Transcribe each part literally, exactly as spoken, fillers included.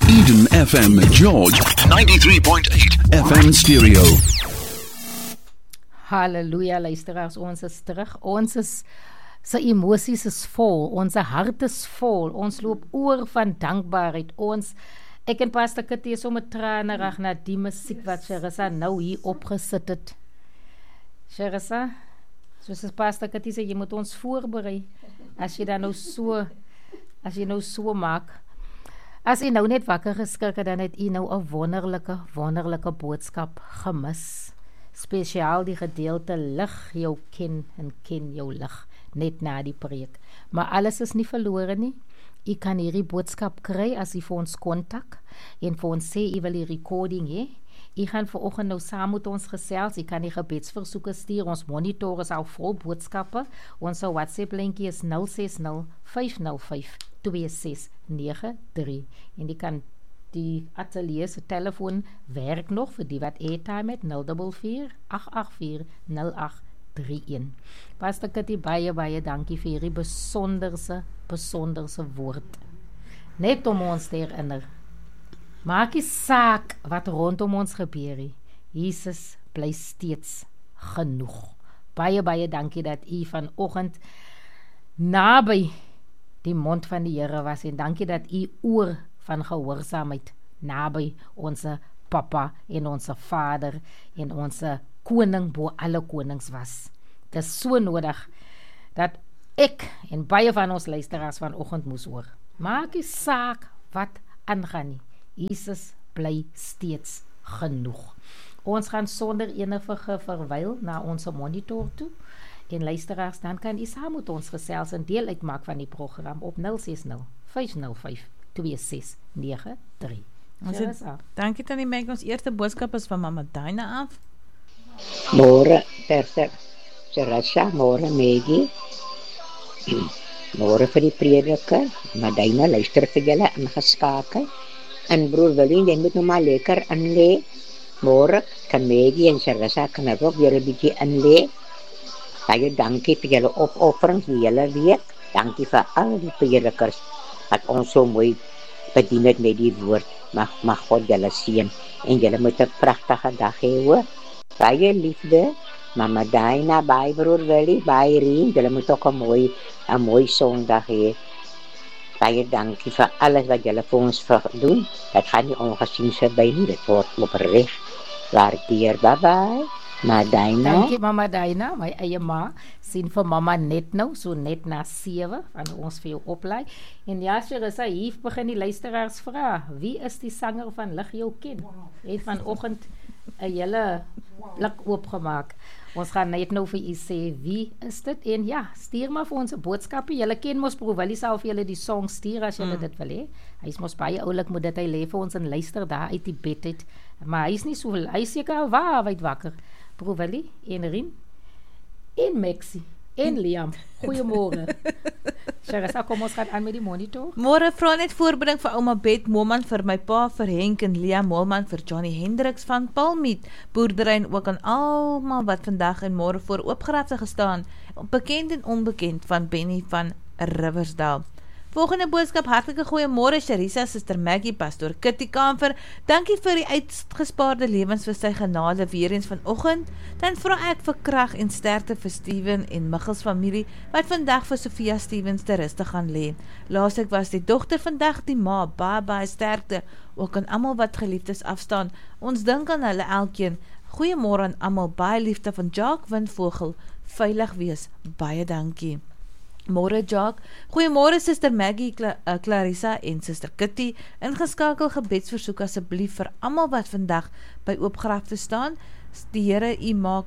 Eden F M George ninety-three point eight F M stereo. Halleluja luisteraars, ons is terug. Ons is, sy emosies is vol, ons hart is vol, ons loop oor van dankbaarheid. Ons, ek en Pastor Kitty is sommer tranerig na die musiek wat Sharissa nou hier opgesit het. Sharissa, soos Pastor Kitty sê, jy moet ons voorberei. As jy dan nou so, as jy nou so maak, as jy nou net wakker geskrik het, dan het jy nou 'n wonderlike, wonderlike boodskap gemis. Spesiaal die gedeelte lig jou ken en ken jou lig, net na die preek. Maar alles is nie verlore nie. Jy kan hierdie boodskap kry as jy vir ons kontak en vir ons sê jy wil die recording hê. Jy gaan vanoggend nou saam met ons gesels, jy kan die gebedsversoeke stuur, ons monitor is al vol boodskappe. Ons WhatsApp linkie is nul ses nul vyf nul vyf twee ses nege drie en jy kan die atelier se telefoon werk nog vir die wat airtime het, nul vier vier agt agt vier nul agt drie een. Pastor Kitty, baie, baie dankie vir hierdie besonderse, besonderse woord. Net om ons te herinner. Maak nie saak wat rondom ons gebeur nie. Jesus bly steeds genoeg. Baie, baie dankie dat u vanoggend naby die mond van die Here was en dankie dat u oor van gehoorsaamheid naby ons Papa en ons Vader en ons koning bo alle konings was. Dit is so nodig dat ek en baie van ons luisteraars vanoggend moes hoor. Maak nie saak wat aangaan nie. Jesus bly steeds genoeg. Ons gaan sonder enige verwyl na ons monitor toe en luisteraars, dan kan u saam met ons gesels en deel uitmaak van die program op nul ses nul vyf nul vyf twee ses nege drie. Dankie Tannie Meg, ons eerste boodskap is van Mama Dina af. Môre, Pastor Sharissa, môre Maggie. Môre vir die prediker, Madina, luister vir julle ingeskakel. En broer Willem, jy moet nou maar lekker inlê. Môre kan Maggie en Sharissa kan ook weer 'n bietjie inlê. Baie dankie vir julle opofferings die hele week. Dankie vir al die predikers wat ons so mooi bedien het met die woord. Mag, mag God julle seën en julle moet 'n pragtige dag hê hoor. Baie liefde, Mama Dina, baie broer Willie, baie Rien, julle moet ook 'n mooi 'n mooi Sondag hê. Baie dankie vir alles wat julle vir ons doen. Dit gaan nie ongesien verby nie, dit word opreg waardeer. Bye bye. Madina. Dankie Mama Dina, my eie ma, sien vir Mama net nou, so net na sewe, van ons vir jou oplei. En ja, Sharissa, hier begin die luisteraars vra, wie is die sanger van Lig Jou Ken? Het vanoggend 'n hele blik oopgemaak. Ons gaan net nou vir u sê, wie is dit? En ja, stuur maar vir ons 'n boodskapie. Julle ken mos Broer Willie sal vir julle die song stuur as julle mm. dit wil hê. Hy is mos baie oulik, moet dit hy lê vir ons en luister daar uit die bed uit. Maar hy is nie so, hy is seker al waar uit wakker. Broer Willie, en Rien, en Maxie, en Liam. Goeiemôre. Sharissa, kom ons gaan aan met die monitor. Môre vra net voorbereiding vir ouma Bet Moelman, vir my pa, vir Henk en Liam Moelman, vir Johnny Hendricks van Palmiet, boerdery en ook aan almal wat vandag en môre voor oopgrafte gestaan, bekend en onbekend, van Benny van Riversdale. Volgende boodskap, hartelike goeiemôre Sharissa, Suster Maggie, Pastor Kitty Kamfer, dankie vir die uitgespaarde lewens vir sy genade weer eens vanoggend. Dan vra ek vir krag en sterkte vir Steven en Michels familie, wat vandag vir Sophia Stevens te ruste gaan lê. Laasweek was die dogter, vandag die ma, baie baie sterkte, ook aan almal wat geliefdes afstaan. Ons dink aan hulle elkeen. Goeiemôre aan almal, baie liefde van Jacques Windvogel, veilig wees, baie dankie. Môre Jacques, goeiemôre Suster Maggie, Cla uh, Clarissa en Suster Kitty, ingeskakel gebedsversoek asseblief vir almal wat vandag by oopgrafte staan. Die Here u maak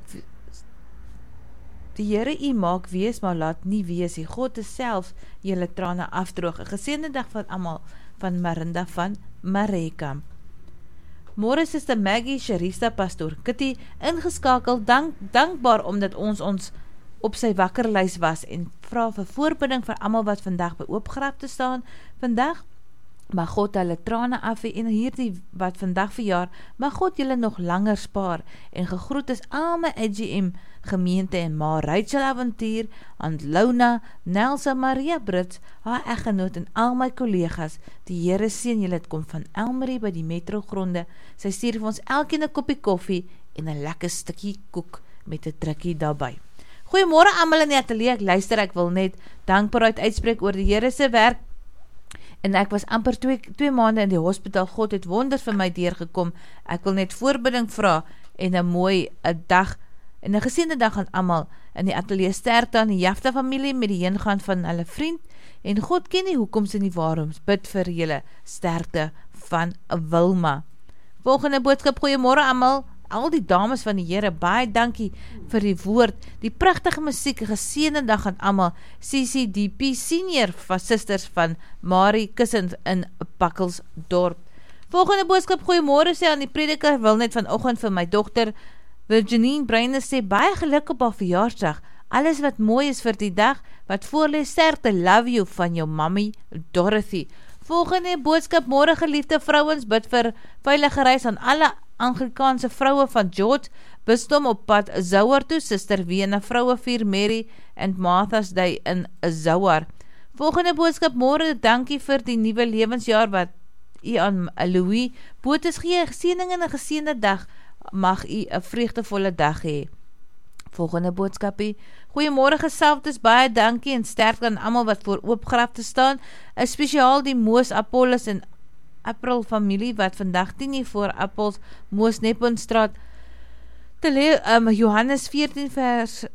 die Here u maak wees, maar laat nie wees nie. God is self julle trane afdroog. 'n Geseënde dag van almal, van Marinda van Mareka. Môre Suster Maggie, Sharissa, Pastor Kitty, ingeskakel, dank, dankbaar omdat ons ons op sy wakkerlys was en vra vir voorbidding vir almal wat vandag by oopgrafte staan. Vandag mag God hulle trane af en hierdie wat vandag verjaar, mag God julle nog langer spaar en gegroet is al my A G M gemeente en Ma Rachel Avontuur, aan Lona, Nelsa Maria Brits, haar eggenoot en al my kollegas. Die Here seën julle, het kom van Elmarie by die Metro Gronde. Sy stuur vir ons elkeen 'n koppie koffie en 'n lekker stukkie koek met 'n drukkie daarby. Goeiemôre almal in die ateljee, ek luister, ek wil net dankbaarheid uitspreek oor die Here se werk. En ek was amper twee, twee maande in die hospitaal. God het wonders vir my deurgekom. Ek wil net voorbidding vra en 'n mooi 'n dag en 'n geseënde dag aan almal in die ateljee. Sterkte aan die Jafta familie met die heengaan van hulle vriend. En God ken die hoekoms en die waaroms. Bid vir julle sterkte van Wilma. Volgende boodskap, goeiemôre almal. Al die dames van die Here, baie dankie vir die woord, die pragtige musiek, 'n geseënde dag aan almal. C C D P senior van sisters van Marie Kussens in Pakkelsdorp. Volgende boodskap, goeiemôre sê aan die prediker, wil net vanoggend vir my dogter Virginine Breine sê, baie geluk op haar verjaarsdag. Alles wat mooi is vir die dag, wat voorlees, sterkte, love you van jou mammy Dorothy. Volgende boodskap, môre geliefde vrouens, bid vir veilige reis aan alle Anglikaanse vroue van George Bisdom op pad Zouar toe, Suster Wena, vroue vier Mary and Martha's Day in Zouar. Volgende boodskap, môre dankie vir die nuwe lewensjaar wat u aan Louis Botes gee, geseëning en 'n geseënde dag, mag u 'n vreugdevolle dag hê. Volgende boodskapie, goeiemôre geselfdes, baie dankie en sterkte aan almal wat voor oopgrafte staan, en spesiaal die Moos, Apollos en April familie wat vandag tien uur voor Appels, Moos Neponstraat, te leer, um, Johannes veertien vers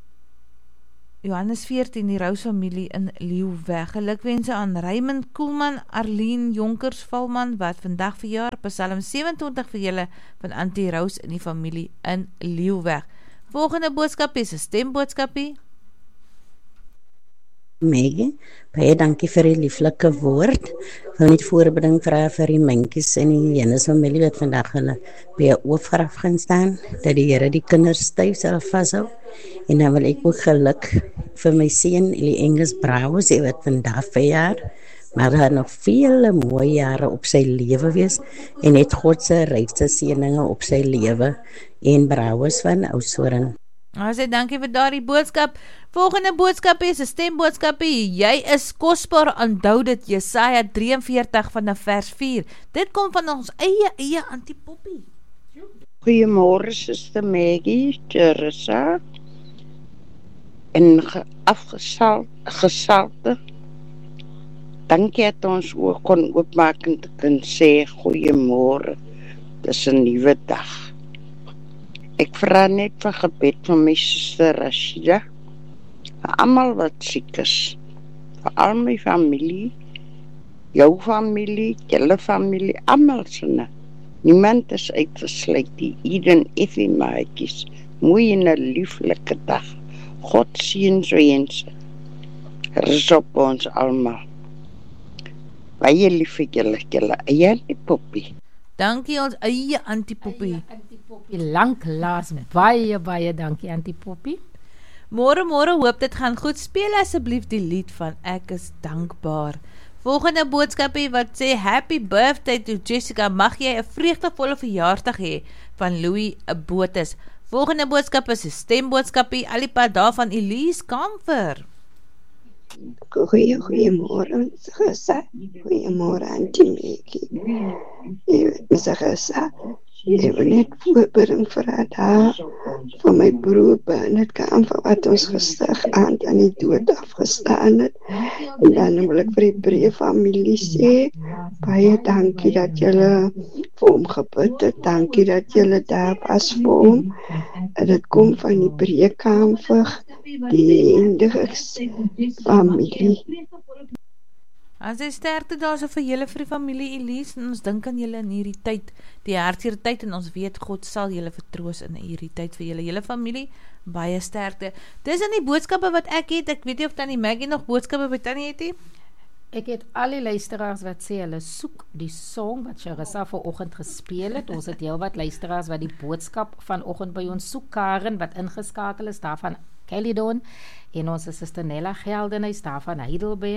Johannes veertien, die Rous familie in Leeuwweg. Gelukwense aan Raymond Koelman, Arlene Jonkers Valman wat vandag verjaar, Psalm sewenentwintig vir julle van Antie Rous in die familie in Leeuwweg. Volgende boodskap is 'n stemboodskapie. Maggie, baie dankie vir die lieflike woord. Wil net voorbeding vra vir die mentjies en die Jennes familie wat vandag hulle by 'n oopgraf gaan staan, dat die Here die kinders styf sal vashou. En dan wil ek ook geluk vir my seun Elie Engels Brouwers, hy wat vandag verjaar, maar daar nog vele mooie jare op sy lewe wees en het God se rykste seëninge op sy lewe en Brouwers van Oudtshoorn. Hy sê dankie vir daardie boodskap. Volgende boodskap is 'n stemboodskapie. Jy is kosbaar, onthou dit, Jesaja drie en veertig van vers vier. Dit kom van ons eie eie Auntie Poppy. Goeiemôre Suster Maggie, Teresa en ge- afgesal gesalte. Dankie dat ons ook kon oopmaak en te kan sê goeiemôre. Dis 'n nuwe dag. Ek vra net vir gebed van my suster Rashida, vir almal wat siek is, vir al my familie, jou familie, julle familie, almal sinne. Niemand is uitgesluit, die Eden Effie maatjies. Mooi en 'n lieflike dag. God seën so eens. Rus op ons almal. Baie lief vir julle, julle eie Poppy. Dankie ons eie Auntie Poppy. Auntie Poppy, lanklaas, baie, baie dankie Auntie Poppy. Môre môre, hoop dit gaan goed. Speel asseblief die lied van Ek is dankbaar. Volgende boodskapie wat sê Happy birthday to Jessica, mag jy 'n vreugdevolle verjaarsdag hê van Louis Botes. Volgende boodskap is 'n stemboodskapie, alipad daarvan Elise Kamfer. Goeie, goeiemôre, Gesa. Goeiemôre, Auntie Maggie. Jy weet, Miss Gesa, ek wil net voorbeding vir haar daar, vir my broer Bernard Kamfer, wat ons gestig aan aan die dood afgestaan het. En dan wil ek vir die Breë familie sê, baie dankie dat julle vir hom gebid het, dankie dat julle daar was vir hom. En dit kom van die Breë Kamfer, die Hendriks familie. As jy sterkte daar so vir julle vir die familie Elise, en ons dink aan julle in hierdie tyd, die hartseer tyd, en ons weet God sal julle vertroos in hierdie tyd vir julle, julle familie, baie sterkte. Dis in die boodskappe wat ek het, ek weet nie of Tannie Maggie nog boodskappe by Tannie het nie. Ek het al die luisteraars wat sê, hulle soek die song wat Charissa vanoggend gespeel het. Ons het heel wat luisteraars wat die boodskap vanoggend by ons soek. Karen wat ingeskakel is, daarvan Caledon, en ons suster Nella Geldenhuis, daarvan Heidelberg,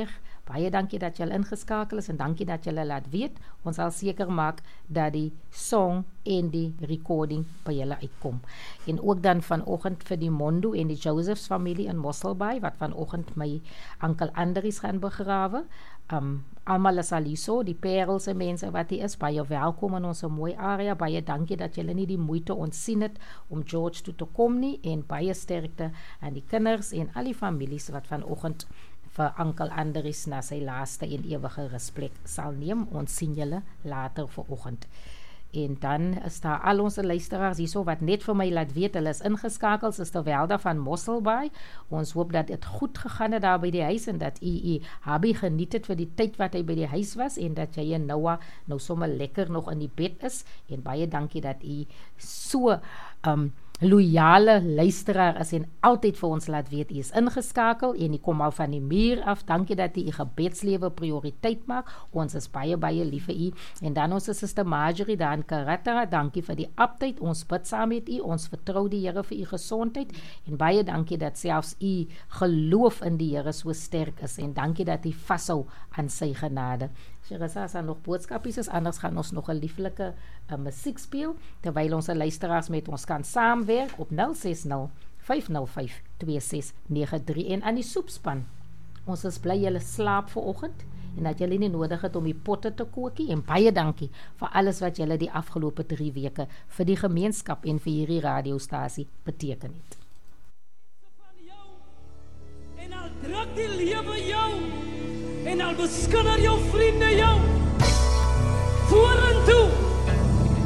Baie dankie dat julle ingeskakel is en dankie dat julle laat weet. Ons sal seker maak dat die song en die recording by julle uitkom. En ook dan vanoggend vir die Mondo en die Josephs familie in Mosselbaai wat vanoggend my Ankel Andries gaan begrawe. Um, almal is al hierso, die Parelse mense wat hier is, baie welkom in ons mooi area, baie dankie dat julle nie die moeite ontsien het om George toe te kom nie, en baie sterkte aan die kinders en al die families wat vanoggend vir Ankel Andries na sy laaste en ewige rusplek sal neem. Ons sien julle later vanoggend. En dan is daar al ons luisteraars hierso wat net vir my laat weet, hulle is ingeskakel, Suster Welda van Mosselbaai. Ons hoop dat dit goed gegaan het daar by die huis en dat u u hubby geniet het vir die tyd wat hy by die huis was en dat jy en Noah nou sommer lekker nog in die bed is. En baie dankie dat u so um, loyale luisteraar is en altyd vir ons laat weet, u is ingeskakel en u kom al van die muur af. Dankie dat u u gebedslewe prioriteit maak. Ons is baie, baie lief vir u. En dan ons Suster Marjorie daar in Karatara, dankie vir die update. Ons bid saam met u. Ons vertrou die Here vir u gesondheid. En baie dankie dat selfs u geloof in die Here so sterk is. En dankie dat u vashou aan sy genade. Sherissa, as daar nog boodskapies is, anders gaan ons nog 'n lieflike uh, musiek speel, terwyl ons luisteraars met ons kan saamwerk op nul ses nul, vyf nul vyf, twee ses nege drie. En aan die soepspan, ons is bly julle slaap vanoggend en dat julle nie nodig het om die potte te kookie, en baie dankie vir alles wat julle die afgelope drie weke vir die gemeenskap en vir hierdie radiostasie beteken het. En al druk die lewe jou en al beskinder jou vriende jou vorentoe